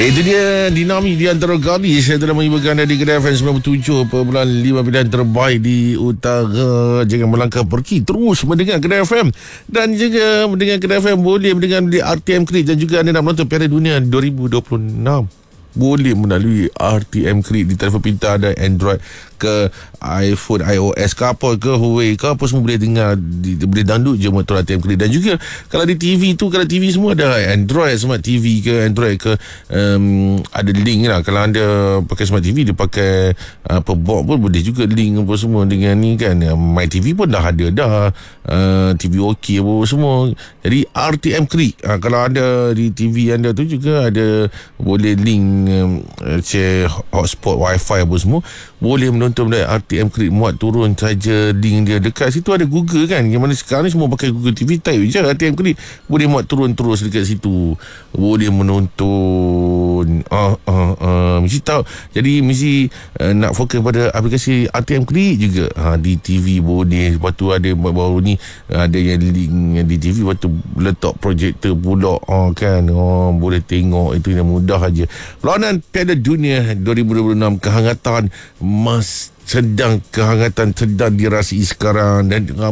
Itu dia dinamik di antara gadis. Saya telah mengibarkan anda di Kedai FM 97.5 pilihan terbaik di utara. Jangan melangkah pergi, terus mendengar Kedai FM. Dan juga mendengar Kedai FM boleh mendengar di RTM Klik. Dan juga anda nak menonton Piala Dunia 2026 boleh melalui RTM Klik di telefon pintar dan Android ke iPhone, iOS ke apa ke Huawei ke apa, semua boleh dengar boleh download je motor RTM Klik. Dan juga kalau di TV tu, kalau TV semua ada Android Smart TV ke Android ke, ada link lah. Kalau anda pakai Smart TV, dia pakai apa box pun boleh juga link apa semua dengan ni kan. My TV pun dah ada dah, TV OK apa semua. Jadi RTM Klik, kalau ada di TV anda tu juga ada boleh link share hotspot wifi apa semua, boleh menonton dari RTM Klik. Muat turun saja link dia. Dekat situ ada Google kan, yang mana sekarang ni semua pakai Google TV. Type je RTM Klik, boleh muat turun terus dekat situ, boleh menonton. Mesti tahu. Jadi mesti nak fokus pada aplikasi RTM Klik juga. Di TV boleh. Lepas tu ada baru ni ada yang link di TV, lepas tu letak projektor pula kan. Boleh tengok. Itu yang mudah aja. Lawanan Piala Dunia 2026, kehangatan sedang dirasai sekarang. Dan